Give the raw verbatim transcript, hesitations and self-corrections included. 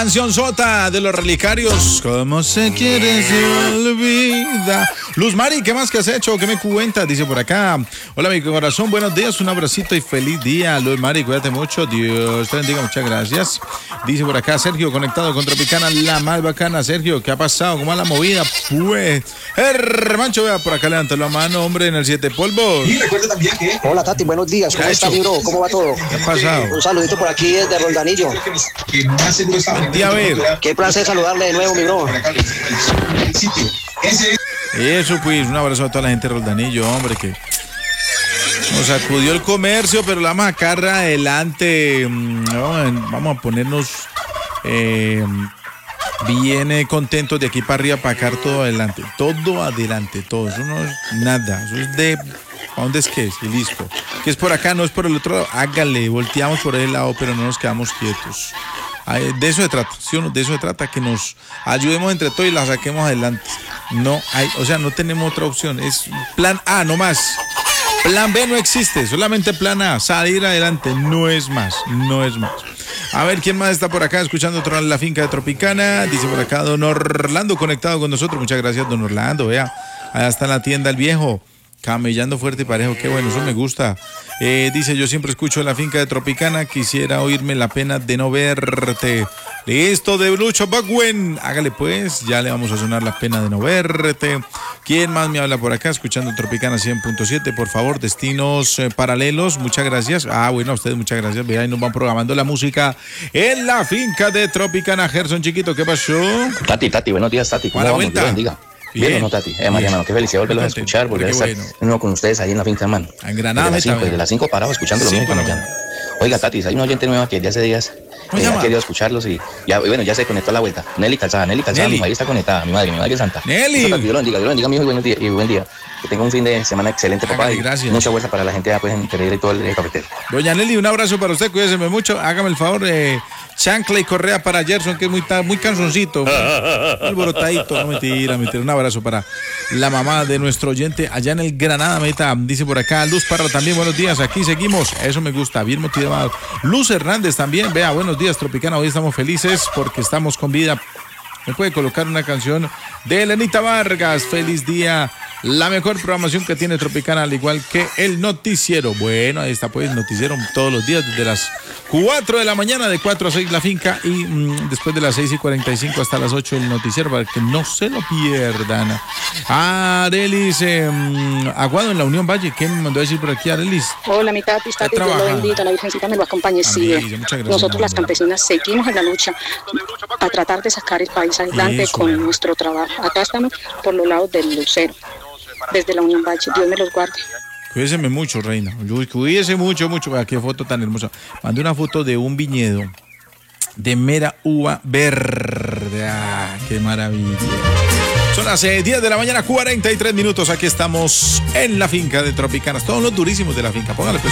canción sota de los relicarios. ¿Cómo se quiere se olvida? Luz Mari, ¿qué más que has hecho? ¿Qué me cuentas? Dice por acá. Hola, mi corazón, buenos días, un abracito y feliz día. Luz Mari, cuídate mucho. Dios te bendiga, muchas gracias. Dice por acá Sergio, conectado con Tropicana, la más bacana. Sergio, ¿qué ha pasado? ¿Cómo va la movida? Pues, hermancho, vea por acá, levanta la mano, hombre, en el siete polvos. Y recuerda también que... Hola, Tati, buenos días. ¿Cómo está, mi bro? ¿Cómo va todo? ¿Qué ha pasado? Un saludito por aquí desde Roldanillo. Día a ver. Qué placer saludarle de nuevo, mi bro. Eso, pues, un abrazo a toda la gente de Roldanillo, hombre, que nos sacudió el comercio, pero la vamos a sacar adelante. Vamos a ponernos eh, bien eh, contentos de aquí para arriba, para sacar todo adelante. Todo adelante, todo. Eso no es nada. Eso es de... ¿A dónde es que es? Y listo. Que es por acá, no es por el otro lado. Hágale, volteamos por el lado, pero no nos quedamos quietos. De eso se trata, ¿sí o no? De eso se trata, que nos ayudemos entre todos y la saquemos adelante. No hay, o sea, no tenemos otra opción. Es plan A, no más. Plan B no existe, solamente plan A, salir adelante, no es más, no es más. A ver, ¿quién más está por acá escuchando otra la finca de Tropicana? Dice por acá don Orlando conectado con nosotros. Muchas gracias, don Orlando, vea. Allá está en la tienda el viejo. Camellando fuerte y parejo, qué bueno, eso me gusta. Eh, dice, yo siempre escucho la finca de Tropicana, quisiera oírme la pena de no verte. Listo, de Lucho Bugwen. Hágale pues, ya le vamos a sonar la pena de no verte. ¿Quién más me habla por acá? Escuchando Tropicana cien punto siete, por favor, destinos eh, paralelos, muchas gracias. Ah, bueno, a ustedes muchas gracias. Vean, nos van programando la música en la finca de Tropicana. Gerson Chiquito, ¿qué pasó? Tati, Tati, buenos días, Tati. ¿Cómo vamos? Dios bendiga. Bien, bien, ¿no, Tati? Eh, Mariano, qué felicidad volverlos a escuchar, volver a estar bueno. Uno con ustedes ahí en la finca, hermano. En Granada, desde las cinco parados escuchando lo mismo que Mariano. Oiga, Tati, hay un oyente nuevo que desde hace días eh, ha querido escucharlos y ya, bueno, ya se conectó a la vuelta. Nelly Calzada, Nelly Calzada, Nelly. Mi madre está conectada, mi madre, mi madre santa. Nelly. Eso, Tati, Dios lo bendiga, Dios lo bendiga, mi hijo, y buen día. Y buen día. Que tenga un fin de semana excelente, papá. Hágale, y gracias. Mucha fuerza para la gente ya, pues, en Pereira y todo el, el cafetero. Doña Nelly, un abrazo para usted, cuídese mucho. Hágame el favor, eh, chancla y correa para Gerson, que es muy, muy canzoncito, muy alborotadito. No, mentira, mentira. Un abrazo para la mamá de nuestro oyente allá en el Granada, meta. Dice por acá, Luz Parra también, buenos días. Aquí seguimos, eso me gusta, bien motivado. Luz Hernández también, vea, buenos días, Tropicana. Hoy estamos felices porque estamos con vida. Me puede colocar una canción de Elenita Vargas. Feliz día. La mejor programación que tiene Tropicana, al igual que el noticiero. Bueno, ahí está pues, noticiero todos los días desde las cuatro de la mañana, de cuatro a seis la finca, y mmm, después de las seis y cuarenta y cinco hasta las ocho el noticiero, para que no se lo pierdan. Arelis eh, Aguado en la Unión Valle, ¿qué me mandó a decir por aquí, Arelis? Hola, mi tati, tati, Dios lo bendito, la Virgencita me lo acompañe, sigue. Nosotros las campesinas seguimos en la lucha para tratar de sacar el país adelante. Eso. Con nuestro trabajo. Acá estamos por los lados del Lucero, desde la Unión Valle. Dios me los guarde. Cuídeseme mucho, reina. Cuídese mucho, mucho. Qué foto tan hermosa. Mandé una foto de un viñedo de mera uva verde. Ah, qué maravilla. Son las eh, diez de la mañana, cuarenta y tres minutos. Aquí estamos en la finca de Tropicanas. Todos los durísimos de la finca. Póngale pues.